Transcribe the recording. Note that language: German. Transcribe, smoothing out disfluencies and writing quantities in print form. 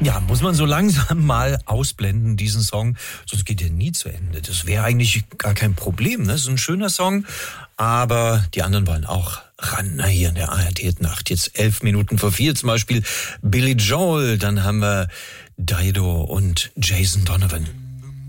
Ja, muss man so langsam mal ausblenden, diesen Song. Sonst geht der nie zu Ende. Das wäre eigentlich gar kein Problem. Ne? Das ist ein schöner Song, aber die anderen wollen auch ran. Na, hier in der ARD-Nacht. Jetzt 11 Minuten vor 4 zum Beispiel Billy Joel. Dann haben wir Dido und Jason Donovan.